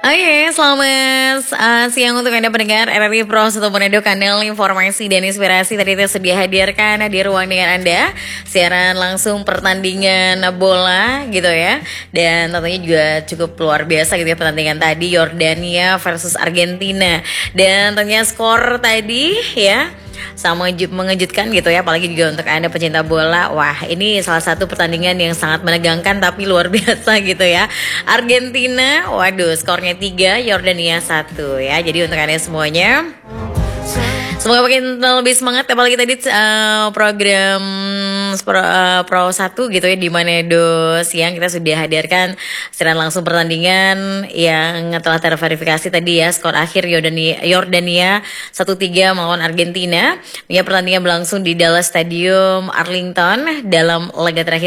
Oke, selamat siang untuk Anda pendengar RRI Pro 1 Manado, kanal informasi dan inspirasi. Tadi kita sudah hadirkan di ruang dengan Anda siaran langsung pertandingan bola gitu ya. Dan tentunya juga cukup luar biasa gitu ya pertandingan tadi, Yordania versus Argentina. Dan tentunya skor tadi ya sama mengejutkan gitu ya, apalagi juga untuk Anda pecinta bola. Wah, ini salah satu pertandingan yang sangat menegangkan tapi luar biasa gitu ya. Argentina, waduh, skornya 3, Yordania 1 ya. Jadi untuk Anda semuanya, semoga makin lebih semangat, apalagi tadi program Pro 1 gitu ya di Manado siang kita sudah hadirkan siaran langsung pertandingan yang telah terverifikasi tadi ya. Skor akhir Yordania 1-3 melawan Argentina. Ya, pertandingan berlangsung di Dallas Stadium Arlington dalam laga terakhir